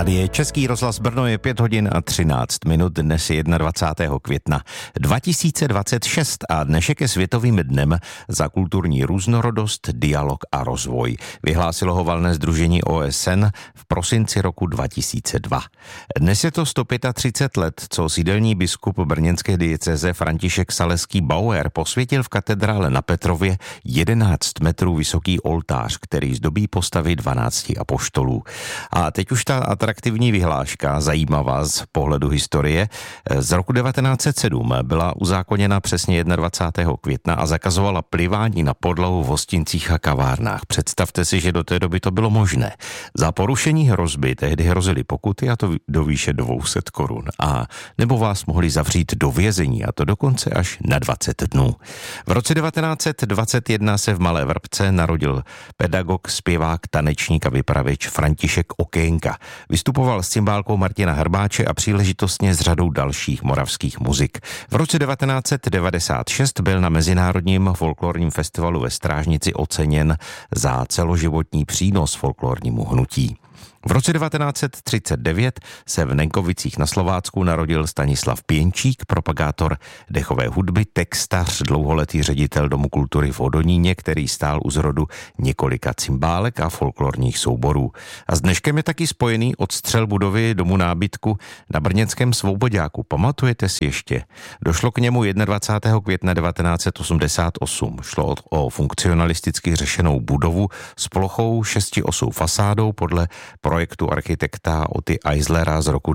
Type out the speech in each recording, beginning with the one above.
Tady je Český rozhlas Brno, je 5 hodin a 13 minut, dnes je 21. května 2026 a dnešek je Světovým dnem za kulturní různorodost, dialog a rozvoj. Vyhlásilo ho Valné sdružení OSN v prosinci roku 2002. Dnes je to 135 let, co sídelní biskup brněnské diecéze František Saleský Bauer posvětil v katedrále na Petrově 11 metrů vysoký oltář, který zdobí postavy 12 apoštolů. A teď už ta atraktivní vyhláška, zajímavá z pohledu historie, z roku 1907 byla uzákoněna přesně 21. května a zakazovala plivání na podlahu v hostincích a kavárnách. Představte si, že do té doby to bylo možné. Za porušení hrozby tehdy hrozily pokuty, a to do výše 200 korun. A nebo vás mohli zavřít do vězení, a to dokonce až na 20 dnů. V roce 1921 se v Malé Vrbce narodil pedagog, zpěvák, tanečník a vypravěč František Okénka. Vystupoval s cymbálkou Martina Hrbáče a příležitostně s řadou dalších moravských muzik. V roce 1996 byl na Mezinárodním folklorním festivalu ve Strážnici oceněn za celoživotní přínos folklornímu hnutí. V roce 1939 se v Nenkovicích na Slovácku narodil Stanislav Pěnčík, propagátor dechové hudby, textař, dlouholetý ředitel Domu kultury v Hodoníně, který stál u zrodu několika cymbálek a folklorních souborů. A s dneškem je taky spojený odstřel budovy Domu nábytku na brněnském Svoboďáku. Pamatujete si ještě? Došlo k němu 21. května 1988. Šlo o funkcionalisticky řešenou budovu s plochou 6osou fasádou podle projektu architekta Oty Eislera z roku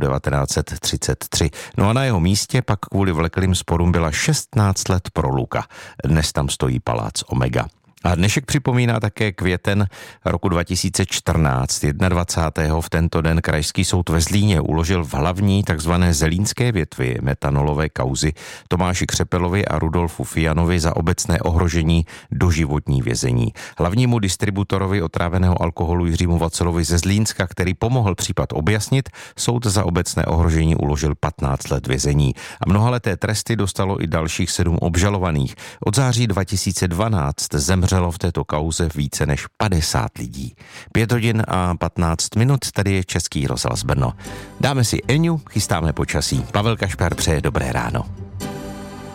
1933. No a na jeho místě pak kvůli vleklým sporům byla 16 let proluka. Dnes tam stojí palác Omega. A dnešek připomíná také květen roku 2014. 21. v tento den Krajský soud ve Zlíně uložil v hlavní takzvané zelínské větvi metanolové kauzy Tomáši Křepelovi a Rudolfu Fianovi za obecné ohrožení doživotní vězení. Hlavnímu distributorovi otráveného alkoholu Jiřímu Vacelovi ze Zlínska, který pomohl případ objasnit, soud za obecné ohrožení uložil 15 let vězení. A mnohaleté tresty dostalo i dalších 7 obžalovaných. Od září 2012 zemřelo v této kauze více než 50 lidí. 5 hodin a 15 minut, tady je Český rozhlas Brno. Dáme si Eňu, chystáme počasí. Pavel Kašpar přeje dobré ráno.